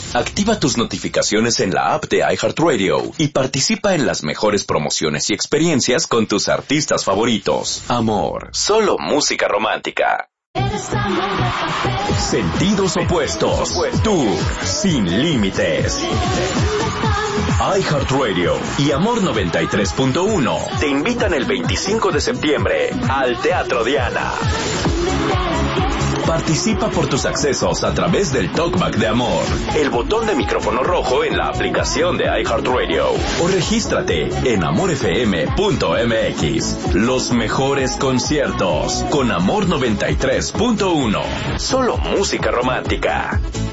Activa tus notificaciones en la app de iHeartRadio y participa en las mejores promociones y experiencias con tus artistas favoritos. Amor, solo música romántica. Sentidos opuestos. Tú, sin límites. iHeartRadio y Amor 93.1 te invitan el 25 de septiembre al Teatro Diana. Participa por tus accesos a través del Talkback de Amor, el botón de micrófono rojo en la aplicación de iHeartRadio, o regístrate en amorfm.mx. Los mejores conciertos con Amor 93.1. Solo música romántica.